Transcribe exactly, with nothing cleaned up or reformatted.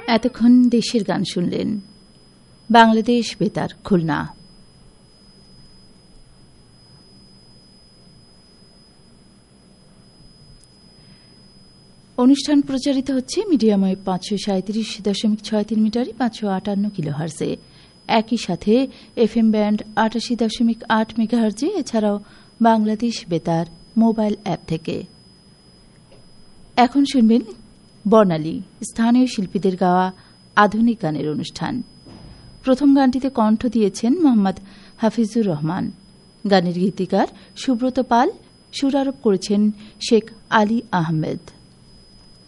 এতক্ষণ দেশের গান শুনলেন। বাংলাদেশ বেতার, খুলনা। অনুষ্ঠান প্রচারিত হচ্ছে মিডিয়াম ওয়েভ পাঁচশো সাঁত্রিশ দশমিক ছয় তিন মিটারে পাঁচশো আটান্ন কিলো হার্জে, একই সাথে এফ এম ব্যান্ড আটাশি দশমিক আট মেগাহার্জে, এছাড়াও বাংলাদেশ বেতার মোবাইল অ্যাপ থেকে। এখন শুনবেন বর্ণালী, স্থানীয় শিল্পীদের গাওয়া আধুনিক গানের অনুষ্ঠান। প্রথম গানটিতে কণ্ঠ দিয়েছেন মোহাম্মদ হাফিজুর রহমান, গানের গীতিকার সুব্রত পাল, সুরারোপ করেছেন শেখ আলী আহমেদ।